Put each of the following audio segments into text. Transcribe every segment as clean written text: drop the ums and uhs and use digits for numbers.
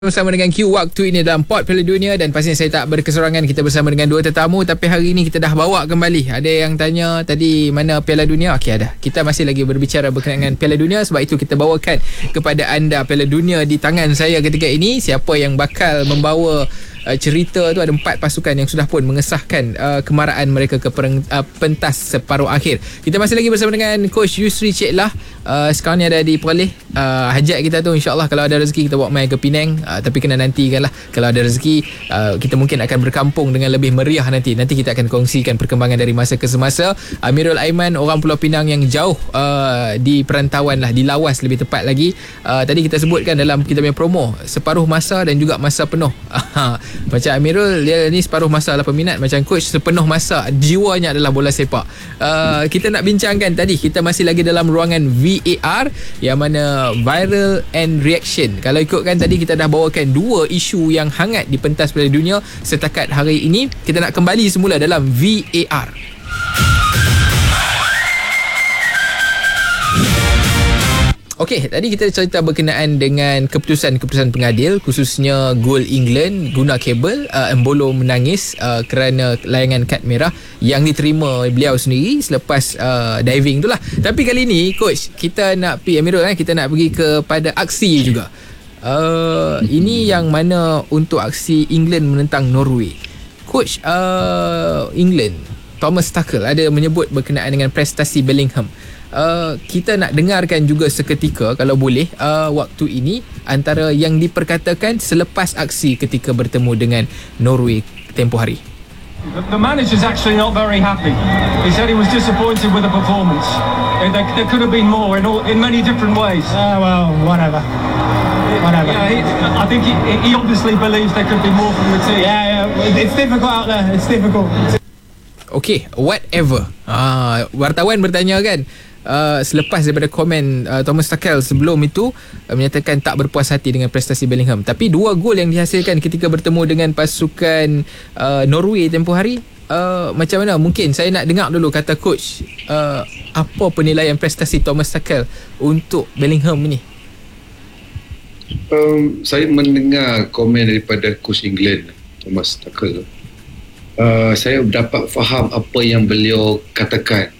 Bersama dengan Q waktu ini dalam Pot Piala Dunia, dan pastinya saya tak berkeserangan, kita bersama dengan dua tetamu. Tapi hari ini kita dah bawa kembali. Ada yang tanya tadi mana Piala Dunia. Okey, ada. Kita masih lagi berbicara berkenaan dengan Piala Dunia. Sebab itu kita bawakan kepada anda Piala Dunia di tangan saya ketika ini. Siapa yang bakal membawa cerita tu, ada 4 pasukan yang sudah pun mengesahkan kemaraan mereka ke pentas separuh akhir. Kita masih lagi bersama dengan Coach Yusri Cik Lah. Sekarang ni ada di Perlis. Hajat kita tu insyaAllah kalau ada rezeki kita bawa main ke Penang. Tapi kena nantikan lah. Kalau ada rezeki kita mungkin akan berkampung dengan lebih meriah nanti. Nanti kita akan kongsikan perkembangan dari masa ke semasa. Amirul Aiman, orang Pulau Pinang yang jauh di perantauan lah, di Lawas lebih tepat lagi. Tadi kita sebutkan dalam kita punya promo, separuh masa dan juga masa penuh. Macam Amirul, dia ni separuh masa lah peminat. Macam coach sepenuh masa, jiwanya adalah bola sepak. Kita nak bincangkan tadi, kita masih lagi dalam ruangan VAR, yang mana viral and reaction. Kalau ikutkan tadi kita dah bawakan 2 isu yang hangat di pentas Piala Dunia setakat hari ini. Kita nak kembali semula dalam VAR. Okey, tadi kita cerita berkenaan dengan keputusan-keputusan pengadil, khususnya gol England guna kabel. Embolo menangis kerana layangan kad merah yang diterima beliau sendiri selepas diving tu lah. Tapi kali ni coach, kita nak pergi Amirul, kita nak pergi kepada aksi juga. Ini yang mana untuk aksi England menentang Norway. Coach, England Thomas Tuchel ada menyebut berkenaan dengan prestasi Bellingham. Kita nak dengarkan juga seketika kalau boleh waktu ini antara yang diperkatakan selepas aksi ketika bertemu dengan Norway tempoh hari. The manager's actually not very happy. He said he was disappointed with the performance. There could have been more in many different ways. Well, whatever. Yeah, I think he obviously believes there could be more from the team. Yeah, it's difficult out there. It's difficult. Okay, whatever. Wartawan bertanya kan, selepas daripada komen Thomas Tuchel sebelum itu menyatakan tak berpuas hati dengan prestasi Bellingham. Tapi 2 gol yang dihasilkan ketika bertemu dengan pasukan Norway tempoh hari, macam mana? Mungkin saya nak dengar dulu kata coach, apa penilaian prestasi Thomas Tuchel untuk Bellingham ni? Saya mendengar komen daripada coach England Thomas Tuchel. Saya dapat faham apa yang beliau katakan.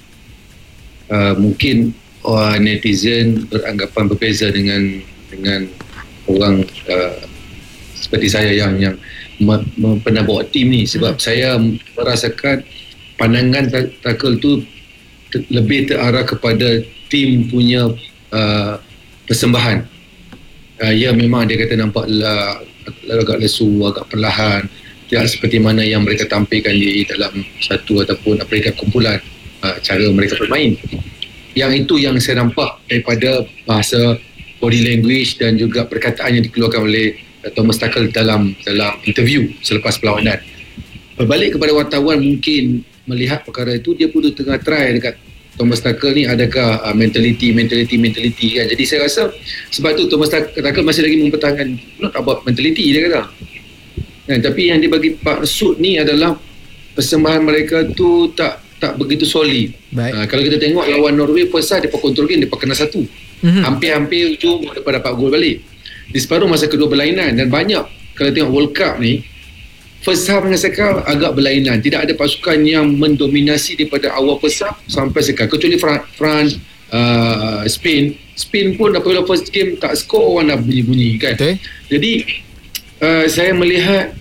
Mungkin netizen beranggapan berbeza dengan orang seperti saya yang pernah bawa tim ni, sebab saya merasakan pandangan Tuchel tu lebih terarah kepada tim punya persembahan. Ya, memang dia kata nampak agak lesu, agak perlahan, tidak seperti mana yang mereka tampilkan di dalam satu ataupun peringkat kumpulan. Cara mereka bermain, yang itu yang saya nampak daripada bahasa body language dan juga perkataan yang dikeluarkan oleh Thomas Tuchel dalam interview selepas perlawanan. Berbalik kepada wartawan mungkin melihat perkara itu, dia pun tengah try dekat Thomas Tuchel ni adakah mentality kan. Jadi saya rasa sebab tu Thomas Tuchel masih lagi mempertahankan not about mentality, dia kata. Tapi yang dia bagi maksud ni adalah persembahan mereka tu tak begitu solid. Kalau kita tengok lawan Norway, first half dia kontrol game, dia kena 1. Hampir ujung dia dapat gol balik. Di separuh masa kedua berlainan, dan banyak kalau tengok World Cup ni, first half dengan second half agak berlainan. Tidak ada pasukan yang mendominasi daripada awal first half sampai second, kecuali France, Spain pun apabila first game tak skor, orang dah bunyi-bunyi kan. Jadi saya melihat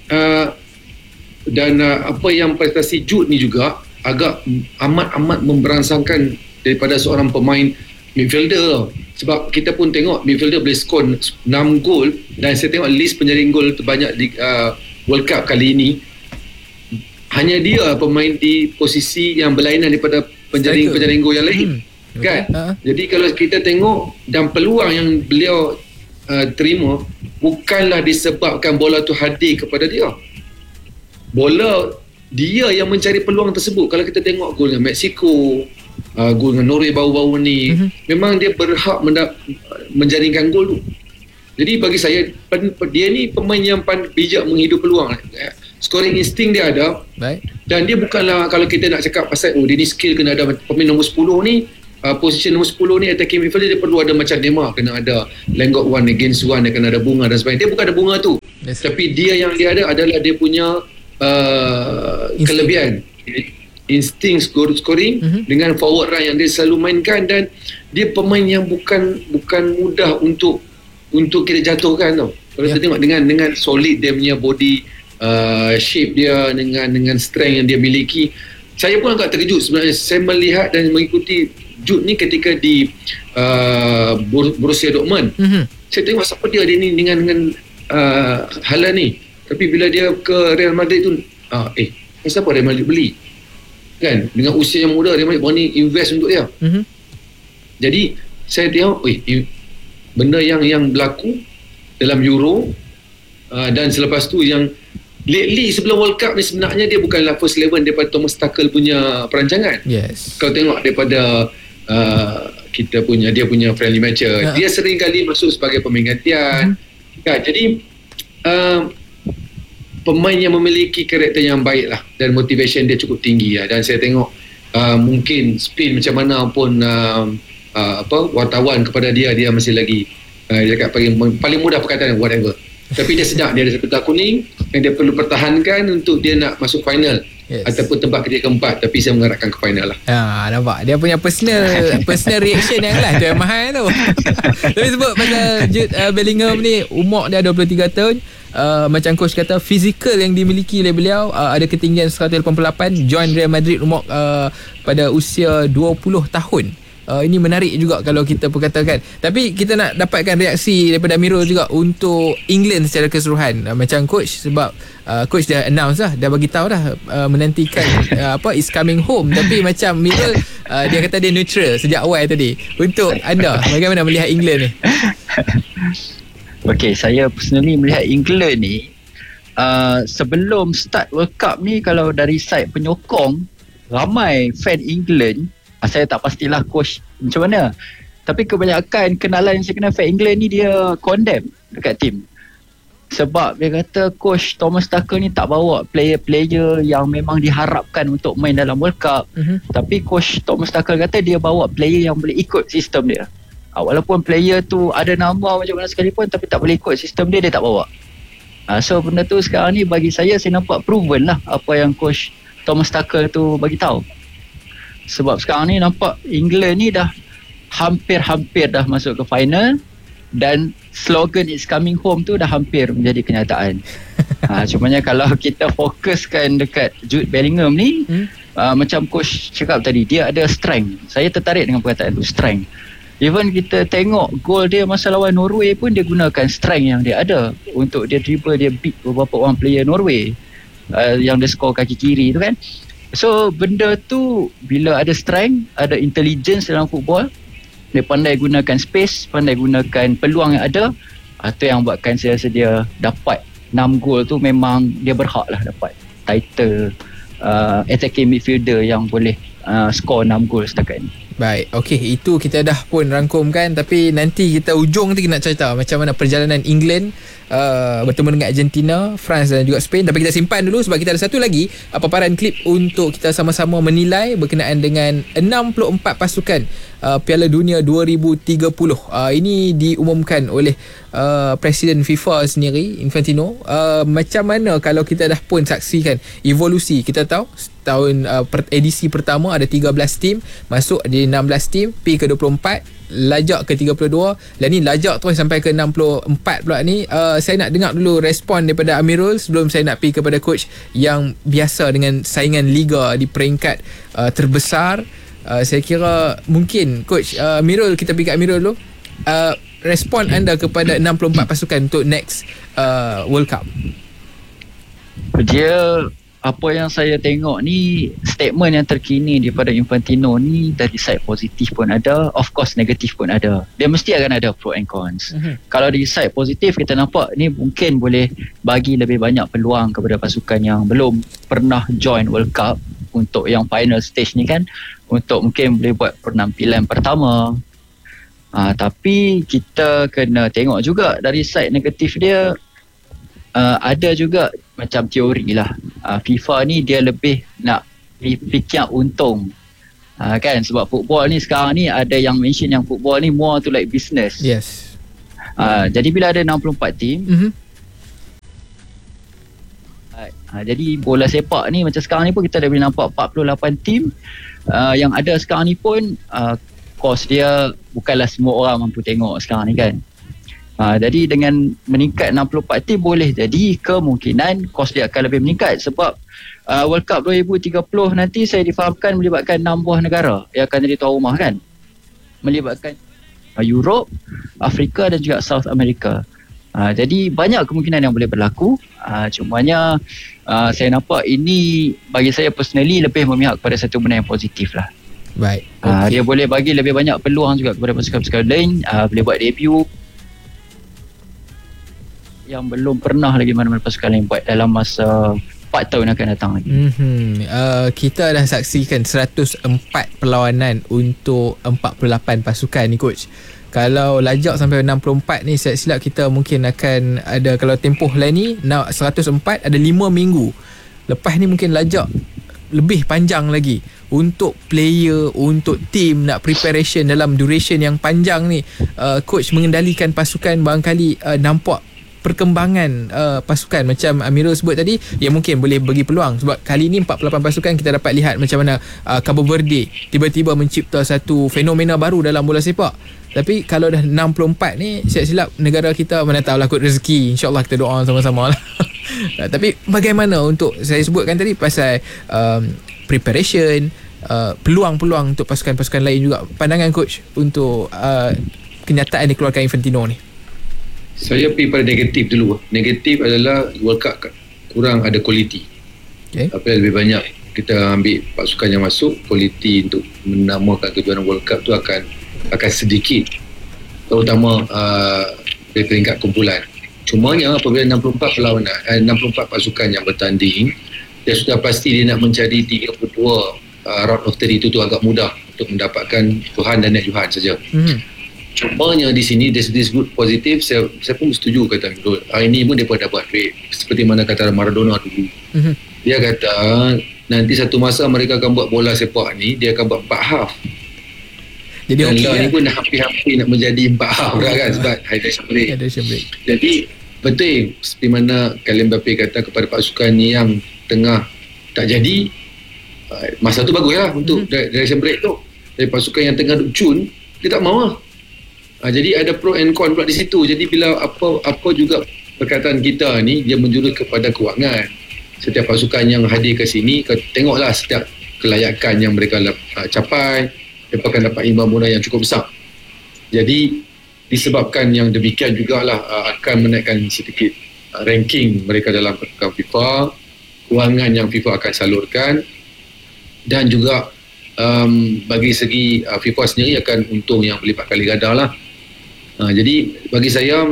dan apa yang prestasi Jude ni juga agak amat memberangsangkan daripada seorang pemain midfielder. Sebab kita pun tengok midfielder boleh skor 6 gol, dan saya tengok list penjaring gol terbanyak di World Cup kali ini, hanya dia pemain di posisi yang berlainan daripada penjaring gol yang lain. Kan? Jadi kalau kita tengok dan peluang yang beliau terima, bukanlah disebabkan bola tu hadir kepada dia. Bola dia yang mencari peluang tersebut. Kalau kita tengok gol dengan Mexico, gol dengan Norway baru-baru ni, memang dia berhak menjaringkan gol tu. Jadi bagi saya, dia ni pemain yang bijak menghidup peluang. Scoring instinct dia ada. Dan dia bukanlah, kalau kita nak cakap pasal dia ni skill kena ada, pemain nombor 10 ni position nombor 10 ni attacking midfielder, dia perlu ada macam Neymar, kena ada Lengok 1 against 1, dia kena ada bunga dan sebagainya. Dia bukan ada bunga tu, tapi dia yang dia ada adalah dia punya kelebihan insting scoring dengan forward run yang dia selalu mainkan, dan dia pemain yang bukan mudah untuk kita jatuhkan tau. Kalau kita tengok dengan solid dia punya body shape dia, dengan strength yang dia miliki, saya pun agak terkejut sebenarnya. Saya melihat dan mengikuti Jude ni ketika di Borussia Dortmund. Saya tengok siapa dia ni dengan Haaland ni, tapi bila dia ke Real Madrid tu siapa Real Madrid beli kan, dengan usia yang muda Real Madrid berani invest untuk dia. Jadi saya tengok benda yang berlaku dalam Euro, dan selepas tu yang lately sebelum World Cup ni, sebenarnya dia bukanlah first 11 daripada Thomas Tuchel punya perancangan. Kalau tengok daripada kita punya, dia punya friendly match, dia sering kali masuk sebagai pemain gantian. Jadi pemain yang memiliki karakter yang baik lah, dan motivation dia cukup tinggi lah. Dan saya tengok mungkin spin macam mana pun wartawan kepada dia masih lagi dia kat paling mudah perkataan whatever, tapi dia sedar dia ada sepetal kuning yang dia perlu pertahankan untuk dia nak masuk final, ataupun tempat ketiga keempat, tapi saya mengharapkan ke final lah. Nampak dia punya personal reaction yang lah tu yang mahal tu. Tapi sebut pasal Jude Bellingham ni, umur dia 23 tahun. Macam coach kata, fizikal yang dimiliki oleh beliau, ada ketinggian 188, join Real Madrid umur pada usia 20 tahun. Ini menarik juga kalau kita perkatakan. Tapi kita nak dapatkan reaksi daripada Amirul juga untuk England secara keseluruhan. Macam coach, sebab coach dah announce lah, dah bagi tahu dah menantikan is coming home. Tapi macam Amirul dia kata dia neutral sejak awal tadi. Untuk anda, bagaimana melihat England ni? Okay, saya personally melihat England ni sebelum start World Cup ni, kalau dari side penyokong, ramai fan England, saya tak pastilah coach macam mana, tapi kebanyakan kenalan yang saya kenal fan England ni, dia condemn dekat tim. Sebab dia kata coach Thomas Tuchel ni tak bawa player-player yang memang diharapkan untuk main dalam World Cup. Tapi coach Thomas Tuchel kata dia bawa player yang boleh ikut sistem dia. Walaupun player tu ada nama macam mana sekalipun, tapi tak boleh ikut sistem dia tak bawa. So benda tu sekarang ni bagi saya nampak proven lah apa yang coach Thomas Tuchel tu bagi tahu. Sebab sekarang ni nampak England ni dah hampir dah masuk ke final, dan slogan it's coming home tu dah hampir menjadi kenyataan. Cumanya kalau kita fokuskan dekat Jude Bellingham ni, macam coach cakap tadi, dia ada strength. Saya tertarik dengan perkataan tu, strength. Even kita tengok gol dia masa lawan Norway pun, dia gunakan strength yang dia ada untuk dia dribble, dia beat beberapa orang player Norway yang dia score kaki kiri tu kan. So benda tu, bila ada strength, ada intelligence dalam football, dia pandai gunakan space, pandai gunakan peluang yang ada, itu yang buatkan saya rasa dia dapat 6 gol tu. Memang dia berhak lah dapat title attacking midfielder yang boleh score 6 gol setakat ni. Baik, okey, itu kita dah pun rangkumkan. Tapi nanti kita ujung nanti nak cerita macam mana perjalanan England bertemu dengan Argentina, France dan juga Spain. Tapi kita simpan dulu sebab kita ada satu lagi paparan klip untuk kita sama-sama menilai berkenaan dengan 64 pasukan Piala Dunia 2030. Ini diumumkan oleh Presiden FIFA sendiri, Infantino. Macam mana kalau kita dah pun saksikan evolusi? Kita tahu tahun edisi pertama ada 13 tim, masuk di 16 tim, pergi ke 24, lajak ke 32, dan ni lajak terus sampai ke 64 pula ni. Saya nak dengar dulu respon daripada Amirul sebelum saya nak pergi kepada coach yang biasa dengan saingan liga di peringkat terbesar. Saya kira mungkin coach Amirul, kita pergi ke Amirul dulu. Respon anda kepada 64 pasukan untuk next World Cup. Dia, apa yang saya tengok ni, statement yang terkini daripada Infantino ni, dari side positif pun ada, of course negatif pun ada. Dia mesti akan ada pro and cons. Kalau di side positif, kita nampak ni mungkin boleh bagi lebih banyak peluang kepada pasukan yang belum pernah join World Cup untuk yang final stage ni kan, untuk mungkin boleh buat penampilan pertama. Tapi kita kena tengok juga dari side negatif dia. Ada juga macam teori lah, FIFA ni dia lebih nak fikir untung. Kan sebab football ni sekarang ni ada yang mention yang football ni more to like business. Yes. Jadi bila ada 64 tim, jadi bola sepak ni macam sekarang ni pun kita dah boleh nampak 48 tim. Yang ada sekarang ni pun kos dia bukanlah semua orang mampu tengok sekarang ni kan. Jadi dengan meningkat 64 tim boleh jadi kemungkinan kos dia akan lebih meningkat sebab World Cup 2030 nanti saya difahamkan melibatkan 6 buah negara yang akan jadi tuan rumah kan. Melibatkan Europe, Afrika dan juga South America. Jadi banyak kemungkinan yang boleh berlaku. Cumanya saya nampak ini bagi saya personally lebih memihak kepada satu benda yang positif lah. Baik. Dia boleh bagi lebih banyak peluang juga kepada pasukan-pasukan lain boleh buat debut yang belum pernah lagi mana-mana pasukan lain buat dalam masa 4 tahun akan datang lagi. Kita dah saksikan 104 perlawanan untuk 48 pasukan ni coach. Kalau lajak sampai 64 ni saya silap kita mungkin akan ada, kalau tempoh lain ni 104 ada 5 minggu. Lepas ni mungkin lajak lebih panjang lagi untuk player, untuk team nak preparation dalam duration yang panjang ni. Coach mengendalikan pasukan barangkali nampak perkembangan pasukan macam Amirul sebut tadi, ya mungkin boleh bagi peluang sebab kali ni 48 pasukan kita dapat lihat macam mana Cabo Verde tiba-tiba mencipta satu fenomena baru dalam bola sepak. Tapi kalau dah 64 ni silap negara kita mana tahulah kot rezeki, insyaAllah kita doa sama-sama lah. Tapi bagaimana untuk saya sebutkan tadi pasal preparation, peluang-peluang untuk pasukan-pasukan lain juga, pandangan coach untuk kenyataan yang dikeluarkan Infantino ni. Saya pergi pada negatif dulu. Negatif adalah World Cup kurang ada kualiti. Apa yang lebih banyak kita ambil pasukan yang masuk, kualiti untuk menamakan kejuaraan World Cup tu akan sedikit, terutama dari peringkat kumpulan. Cumanya apabila 64 perlawanan 64 pasukan yang bertanding, dia sudah pasti dia nak mencari 32 round of 32 tu agak mudah untuk mendapatkan Johan dan Net Johan saja. Cumanya di sini dari segi positif saya pun setuju kata Amirul. Hari ni pun dia pun dah buat duit seperti mana kata Maradona dulu. Dia kata nanti satu masa mereka akan buat bola sepak ni, dia akan buat 4 half. Jadi ni pun dah hampir-hampir nak menjadi 4 half dah kan sebab hydration break. Jadi betul seperti mana Kylian Mbappe kata kepada pasukan ni yang tengah tak jadi, masa tu bagus lah untuk hydration break tu. Dari pasukan yang tengah duk cun, dia tak mahu lah. Jadi ada pro and con pula di situ. Jadi bila apa juga perkataan kita ni dia menjurus kepada kewangan. Setiap pasukan yang hadir ke sini, tengoklah setiap kelayakan yang mereka capai, mereka akan dapat imbal modal yang cukup besar. Jadi disebabkan yang demikian jugalah akan menaikkan sedikit ranking mereka dalam pertukaran FIFA, kewangan yang FIFA akan salurkan, dan juga bagi segi FIFA sendiri akan untung yang berlipat kali ganda lah. Jadi bagi saya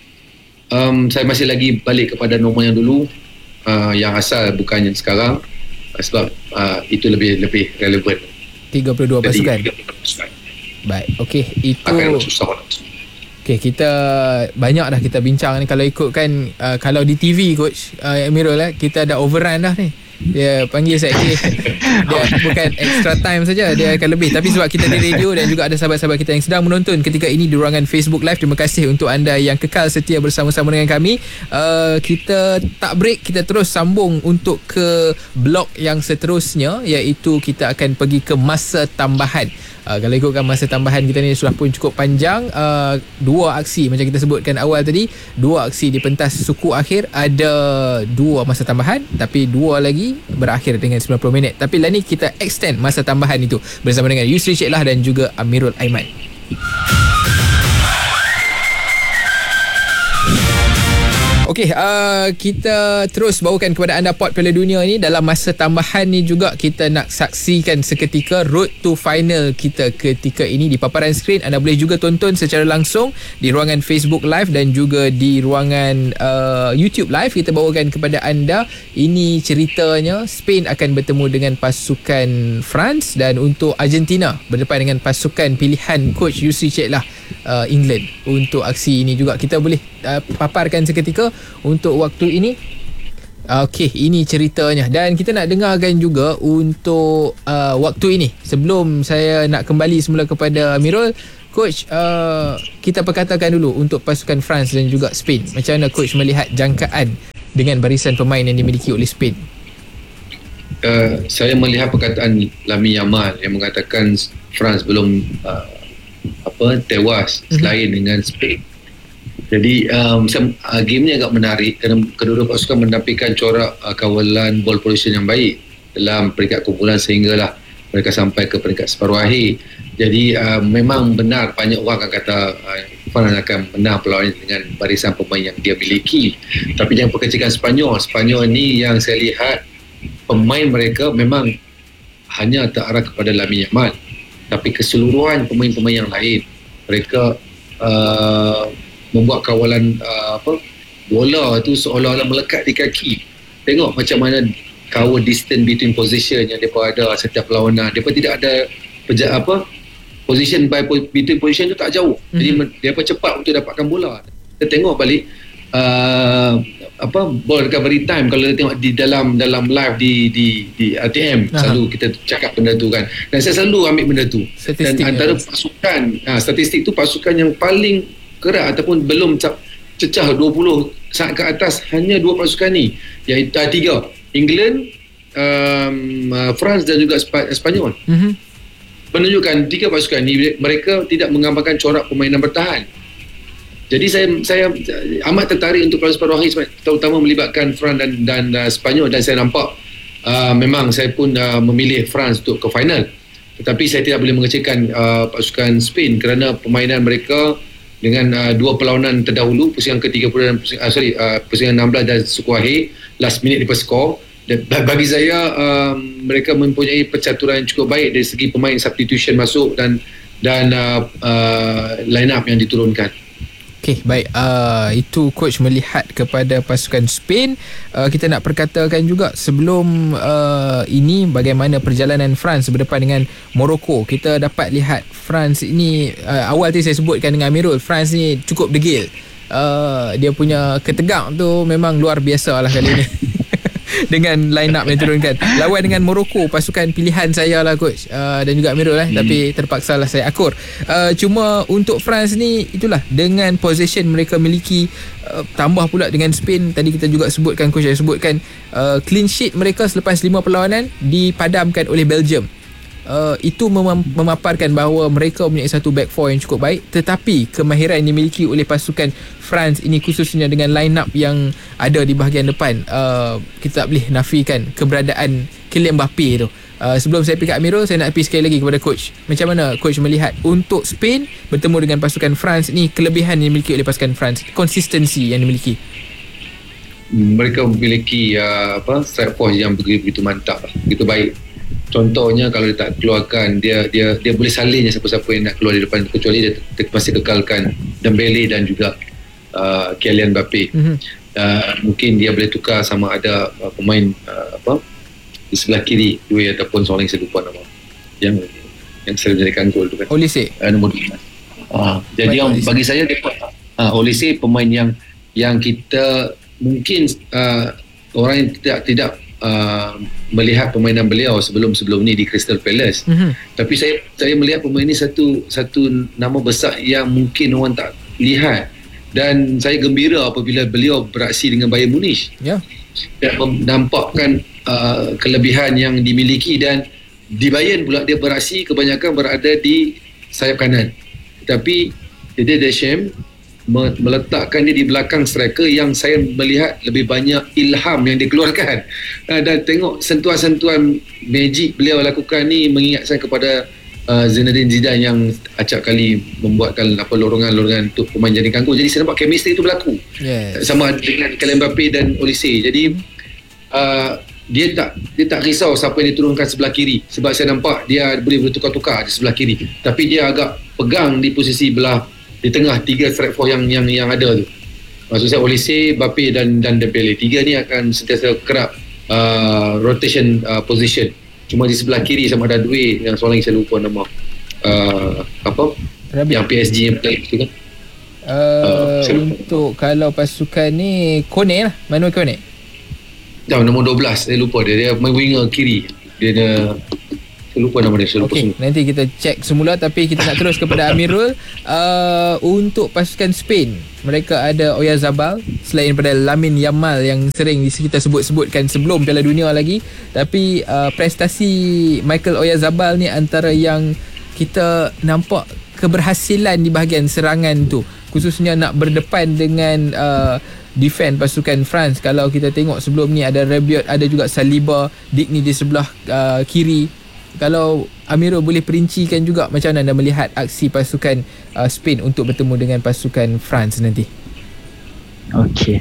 masih lagi balik kepada norma yang dulu, yang asal bukan yang sekarang, sebab itu lebih relevan. 32 pasukan. Baik, okey, itu akan susah. Okey, kita banyak dah kita bincang ni. Kalau ikutkan kalau di TV coach Amirul kita dah overrun dah ni. Dia panggil saya dia bukan extra time saja, dia akan lebih. Tapi sebab kita di radio dan juga ada sahabat-sahabat kita yang sedang menonton ketika ini di ruangan Facebook Live, terima kasih untuk anda yang kekal setia bersama-sama dengan kami. Kita tak break, kita terus sambung untuk ke blok yang seterusnya, iaitu kita akan pergi ke masa tambahan. Kalau ikutkan masa tambahan kita ni sudah pun cukup panjang. 2 aksi macam kita sebutkan awal tadi, 2 aksi di pentas suku akhir, ada 2 masa tambahan, tapi 2 lagi berakhir dengan 90 minit. Tapi lah ni kita extend masa tambahan itu bersama dengan Yusri Syeklah dan juga Amirul Aiman. Okey, kita terus bawakan kepada anda pot Piala Dunia ni. Dalam masa tambahan ni juga kita nak saksikan seketika road to final kita ketika ini di paparan skrin. Anda boleh juga tonton secara langsung di ruangan Facebook Live dan juga di ruangan YouTube Live. Kita bawakan kepada anda. Ini ceritanya, Spain akan bertemu dengan pasukan France, dan untuk Argentina berdepan dengan pasukan pilihan coach Yusri Syeklah England. Untuk aksi ini juga kita boleh paparkan seketika. Untuk waktu ini Okey, ini ceritanya. Dan kita nak dengarkan juga untuk waktu ini. Sebelum saya nak kembali semula kepada Amirul, Coach, kita perkatakan dulu untuk pasukan France dan juga Spain. Macam mana Coach melihat jangkaan dengan barisan pemain yang dimiliki oleh Spain? Saya melihat perkataan Lamine Yamal yang mengatakan France belum tewas selain dengan Spain. Jadi game ni agak menarik kerana kedua-dua pasukan menampilkan corak kawalan ball position yang baik dalam peringkat kumpulan sehinggalah mereka sampai ke peringkat separuh akhir. Jadi memang benar banyak orang akan kata France akan menang perlawanan dengan barisan pemain yang dia miliki. Tapi jangan perkecilkan Sepanyol ni yang saya lihat pemain mereka memang hanya terarah kepada Lamine Yamal, tapi keseluruhan pemain-pemain yang lain mereka membuat kawalan bola tu seolah-olah melekat di kaki. Tengok macam mana cover distance between position yang mereka ada setiap perlawanan. Mereka tidak ada position by between position tu tak jauh. Jadi mereka cepat untuk dapatkan bola. Kita tengok balik ball recovery time kalau kita tengok di dalam live di RTM. Selalu kita cakap benda tu kan, dan saya selalu ambil benda tu. Dan antara pasukan statistik tu pasukan yang paling kerat ataupun belum cecah 20 saat ke atas hanya dua pasukan ni, iaitu 3 England, France dan juga Sepanyol. Menunjukkan 3 pasukan ni mereka tidak menggambarkan corak permainan bertahan. Jadi saya amat tertarik untuk perlawanan separuh akhir, terutama melibatkan France dan Sepanyol, dan saya nampak memang saya pun memilih France untuk ke final. Tetapi saya tidak boleh mengecilkan pasukan Spain kerana permainan mereka dengan dua perlawanan terdahulu, pusingan ke-30 dan pusingan 16 dan suku akhir, last minute lepas skor. Dan bagi saya mereka mempunyai percaturan yang cukup baik dari segi pemain substitution masuk dan line up yang diturunkan. Okey, baik. Itu coach melihat kepada pasukan Spain. Kita nak perkatakan juga sebelum ini bagaimana perjalanan France berdepan dengan Morocco. Kita dapat lihat France ini awal tadi saya sebutkan dengan Amirul, France ni cukup degil. Dia punya ketegang tu memang luar biasa lah kali ni. Dengan line up yang turunkan lawan dengan Morocco, pasukan pilihan saya lah coach, dan juga Amirul tapi terpaksalah saya akur. Cuma untuk France ni itulah, dengan possession mereka miliki, tambah pula dengan Spain tadi kita juga sebutkan, coach saya sebutkan clean sheet mereka selepas 5 perlawanan dipadamkan oleh Belgium. Itu memaparkan bahawa mereka mempunyai satu back four yang cukup baik, tetapi kemahiran yang dimiliki oleh pasukan France ini khususnya dengan line up yang ada di bahagian depan, kita tak boleh nafikan keberadaan Kylian Mbappe tu. Sebelum saya pergi ke Amirul, saya nak pergi sekali lagi kepada coach. Macam mana coach melihat untuk Spain bertemu dengan pasukan France ni, kelebihan yang dimiliki oleh pasukan France, konsistensi yang dimiliki? Mereka memiliki strike force yang begitu mantap, begitu baik. Contohnya kalau dia tak keluarkan, dia boleh salin siapa-siapa yang nak keluar di depan, kecuali dia masih kekalkan Dembele dan juga Kylian Mbappe. Mungkin dia boleh tukar sama ada pemain di sebelah kiri dua ataupun seorang yang saya lupa nama yang selalu menjadikan gol tu kan, Olise nombor 2. Jadi yang bagi saya Olise pemain yang kita mungkin orang yang tidak melihat permainan beliau sebelum ni di Crystal Palace. Tapi saya melihat pemain ini satu nama besar yang mungkin orang tak lihat, dan saya gembira apabila beliau beraksi dengan Bayern Munich. Dan menampakkan kelebihan yang dimiliki, dan di Bayern pula dia beraksi kebanyakan berada di sayap kanan. Tetapi Didier Deschamps meletakkan dia di belakang striker yang saya melihat lebih banyak ilham yang dikeluarkan, dan tengok sentuhan-sentuhan magic beliau lakukan ni mengingat saya kepada Zinedine Zidane yang acap kali membuatkan lorongan-lorongan untuk pemain jadikan gol. Jadi saya nampak chemistry itu berlaku sama dengan Kylian Mbappe dan Olise. Jadi dia tak risau siapa yang diturunkan sebelah kiri, sebab saya nampak dia boleh bertukar-tukar di sebelah kiri, tapi dia agak pegang di posisi di tengah 3 strike force yang ada tu. Maksud saya Olise, Mbappe dan Dembele. 3 ni akan sentiasa kerap rotation position. Cuma di sebelah kiri sama ada Due yang seorang yang saya lupa nama yang PSG yang play tu kan. Untuk kalau pasukan ni Kone lah, Manuel Kone. Nombor 12 saya lupa dia main winger kiri. Dia saya lupa nama dia. Okey, nanti kita cek semula, tapi kita nak terus kepada Amirul. Untuk pasukan Spain, mereka ada Oyarzabal, selain daripada Lamine Yamal yang sering kita sebut-sebutkan sebelum Piala Dunia lagi. Tapi prestasi Michael Oyarzabal ni antara yang kita nampak keberhasilan di bahagian serangan tu, khususnya nak berdepan dengan defend pasukan France. Kalau kita tengok sebelum ni ada Rabiot, ada juga Saliba, Digny di sebelah kiri. Kalau Amirul boleh perincikan juga macam mana anda melihat aksi pasukan Spain untuk bertemu dengan pasukan France nanti. Okey.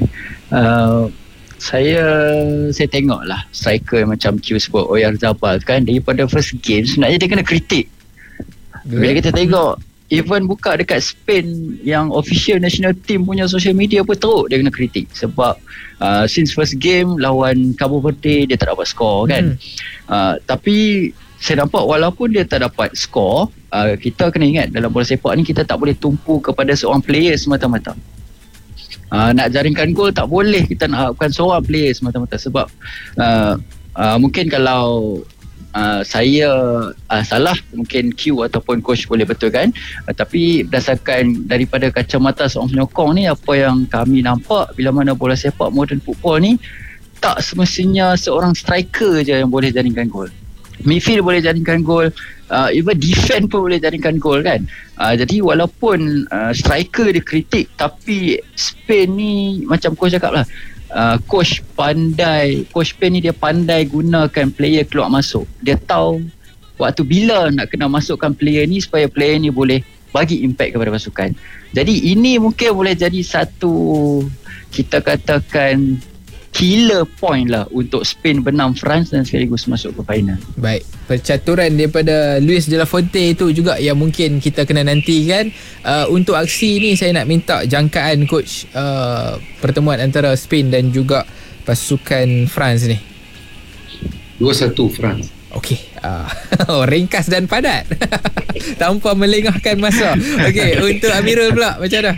Saya tengoklah striker macam Q sebut Oyarzabal kan, daripada first game sebenarnya dia kena kritik. Bila kita tengok even buka dekat Spain yang official national team punya social media pun teruk dia kena kritik. Sebab since first game lawan Cabo Verde dia tak dapat skor kan. Tapi saya nampak walaupun dia tak dapat skor, kita kena ingat dalam bola sepak ni kita tak boleh tumpu kepada seorang player semata-mata. Nak jaringkan gol tak boleh kita nak harapkan seorang player semata-mata. Sebab mungkin kalau saya salah, mungkin Q ataupun coach boleh betulkan, tapi berdasarkan daripada kacamata seorang penyokong ni, apa yang kami nampak bila mana bola sepak modern football ni, tak semestinya seorang striker je yang boleh jaringkan gol. Midfield boleh jaringkan gol, even defend pun boleh jaringkan gol kan. Jadi walaupun striker dia kritik, tapi Spain ni macam coach cakap lah, coach Spain ni dia pandai gunakan player keluar masuk. Dia tahu waktu bila nak kena masukkan player ni supaya player ni boleh bagi impact kepada pasukan. Jadi ini mungkin boleh jadi satu, kita katakan, killer point lah untuk Spain benam France dan sekaligus masuk ke final. Baik, percaturan daripada Luis de la Fuente itu juga yang mungkin kita kena nantikan. Untuk aksi ni saya nak minta jangkaan coach, pertemuan antara Spain dan juga pasukan France ni. 2-1 France. Okey, ringkas dan padat tanpa melengahkan masa. Okey, untuk Amirul pula macam mana?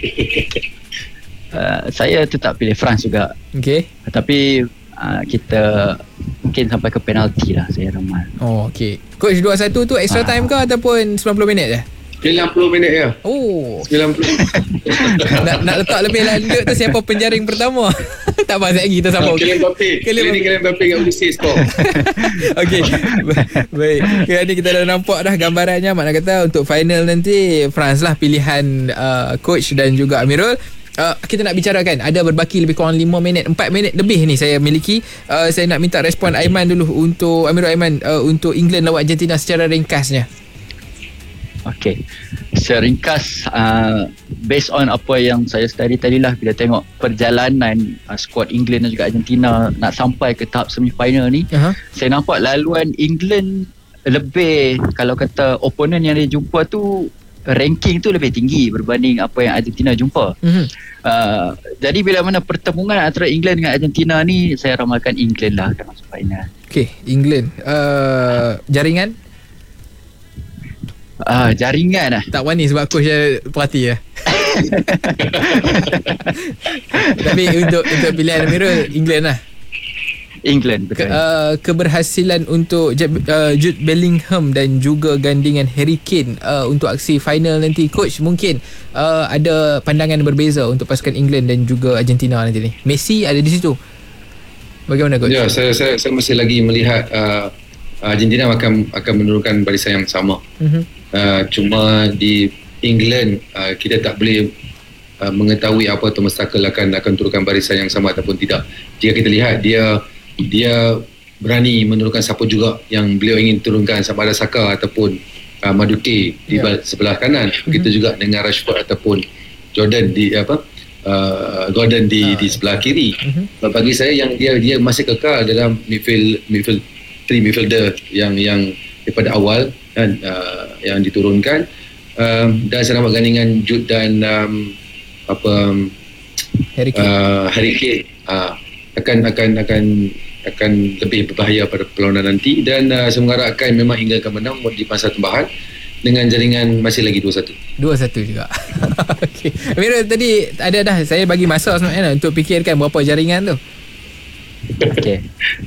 Saya tetap pilih France juga. Okey. Tapi kita mungkin sampai ke penalti lah, saya ramal. Oh, okey. Coach 2-1 tu extra time ke ataupun 90 minit je? 90 minit je. Oh. 90. nak letak lebih lanjut tu siapa penjaring pertama? Tak apa lagi kita sambung. Kylian Mbappe kat UC skor. Okey. Baik. Kali ni kita dah nampak dah gambarannya, makna kata untuk final nanti France lah pilihan coach dan juga Amirul. Kita nak bicarakan, ada berbaki lebih kurang 5 minit, 4 minit lebih ni saya miliki. Saya nak minta respon Aiman dulu untuk Amirul. Aiman, untuk England lawan Argentina secara ringkasnya. Okey, secara ringkas, based on apa yang saya study tadi lah, bila tengok perjalanan skuad England dan juga Argentina nak sampai ke tahap semifinal ni, saya nampak laluan England lebih, kalau kata opponent yang dia jumpa tu, ranking tu lebih tinggi berbanding apa yang Argentina jumpa. Jadi bila mana pertemuan antara England dengan Argentina ni, saya ramalkan England lah akan masuk final. Okey, England. Jaringan? Jaringan lah. Tak wani sebab coach perhati lah. Tapi untuk pilihan Amirul, England lah. England, betul. Keberhasilan untuk Jude Bellingham dan juga gandingan Harry Kane untuk aksi final nanti, coach mungkin ada pandangan berbeza untuk pasukan England dan juga Argentina nanti ni. Messi ada di situ. Bagaimana coach? Ya, saya masih lagi melihat Argentina akan menurunkan barisan yang sama. Cuma di England kita tak boleh mengetahui apa Thomas Tuchel akan turunkan barisan yang sama ataupun tidak. Jika kita lihat dia berani menurunkan siapa juga yang beliau ingin turunkan, sama ada Saka ataupun Madueke di sebelah kanan. Begitu juga dengan Rashford ataupun Gordon di sebelah kiri. Bagi saya yang dia masih kekal dalam midfield three midfielder yang daripada awal kan, yang diturunkan, dan saya nampak gandingan Jude dan Harry Kane akan lebih berbahaya pada perlawanan nanti, dan saya mengharapkan memang England akan menang di masa tambahan dengan jaringan masih lagi 2-1 juga. Okey, Amirul tadi ada dah, saya bagi masa sebenarnya untuk fikirkan berapa jaringan tu. Okay.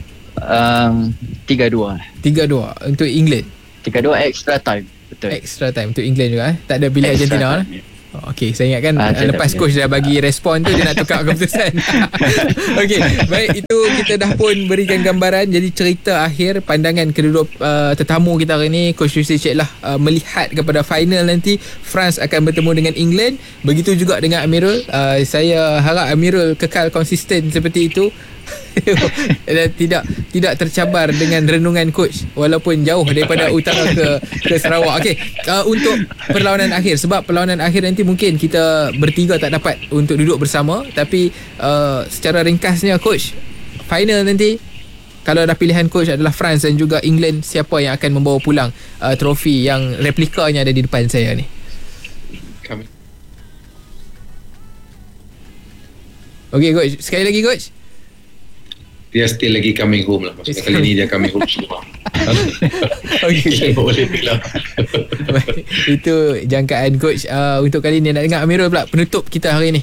3-2. 3-2 untuk England. 3-2 extra time. Betul. Extra time untuk England juga. Tak ada pilih Extra Argentina. time, ya. Okey, saya ingatkan Saya lepas tak coach boleh. dah bagi respon tu dia nak tukar keputusan. Okey, baik, itu kita dah pun berikan gambaran. Jadi cerita akhir pandangan kedua tetamu kita hari ni, Coach Yusri Cik lah melihat kepada final nanti France akan bertemu dengan England. Begitu juga dengan Amirul. Saya harap Amirul kekal konsisten seperti itu. Dan tidak tercabar dengan renungan coach walaupun jauh daripada utara ke Sarawak. Okey, untuk perlawanan akhir, sebab perlawanan akhir nanti mungkin kita bertiga tak dapat untuk duduk bersama, tapi secara ringkasnya coach, final nanti kalau dah pilihan coach adalah France dan juga England, siapa yang akan membawa pulang trofi yang replikanya ada di depan saya ni? Kami. Okey coach, sekali lagi coach. Dia still lagi coming home lah. Maksudnya kali ni dia coming home semua. Okey. Boleh bilang. Baik, itu jangkaan coach untuk kali ni. Nak dengar Amirul pula penutup kita hari ni.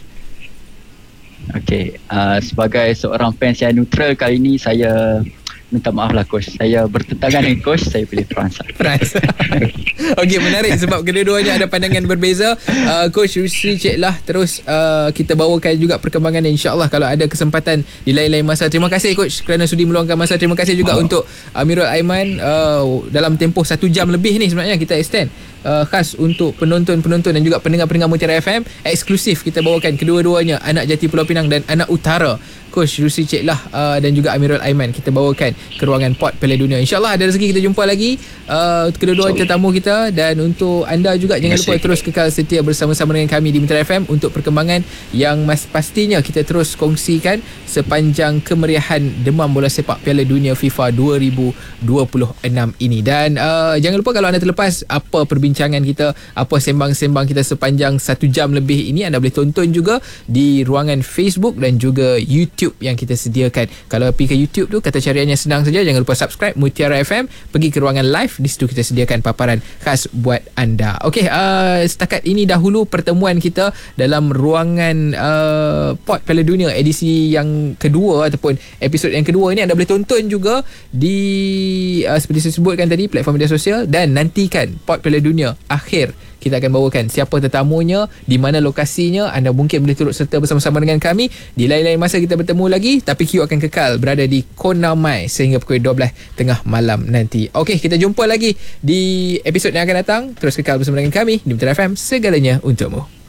Okay, sebagai seorang fans yang neutral, kali ni saya minta maaf lah coach. Saya bertentangan dengan coach, saya pilih France. France. Okey, menarik sebab kedua-duanya ada pandangan berbeza. Coach Yusri Cik lah terus kita bawakan juga perkembangan, insya-Allah kalau ada kesempatan di lain-lain masa. Terima kasih coach kerana sudi meluangkan masa. Terima kasih juga untuk Amirul Aiman dalam tempoh 1 jam lebih ni sebenarnya kita extend khas untuk penonton-penonton dan juga pendengar-pendengar Mutiara FM. Eksklusif kita bawakan kedua-duanya, anak Jati Pulau Pinang dan anak Utara. Coach Yusri Cik lah dan juga Amirul Aiman kita bawakan ke ruangan Pot Piala Dunia. InsyaAllah ada rezeki kita jumpa lagi kedua-dua tetamu kita. Dan untuk anda juga jangan lupa terus kekal setia bersama-sama dengan kami di Mutiara FM untuk perkembangan yang pastinya kita terus kongsikan sepanjang kemeriahan demam bola sepak Piala Dunia FIFA 2026 ini. Dan jangan lupa kalau anda terlepas apa perbincangan kita, apa sembang-sembang kita sepanjang 1 jam lebih ini, anda boleh tonton juga di ruangan Facebook dan juga YouTube yang kita sediakan. Kalau pergi ke YouTube tu, kata cariannya senang saja, jangan lupa subscribe Mutiara FM, pergi ke ruangan live, di situ kita sediakan paparan khas buat anda. Okey, setakat ini dahulu pertemuan kita dalam ruangan Pot Piala Dunia edisi yang kedua ataupun episod yang kedua ini. Anda boleh tonton juga di seperti saya sebutkan tadi, platform media sosial, dan nantikan Pot Piala Dunia akhir kita akan bawakan siapa tetamunya, di mana lokasinya. Anda mungkin boleh turut serta bersama-sama dengan kami di lain-lain masa kita bertemu lagi, tapi Q akan kekal berada di Konamai sehingga pukul 12 tengah malam nanti. Okey, kita jumpa lagi di episod yang akan datang. Terus kekal bersama dengan kami di Mutiara FM, segalanya untukmu.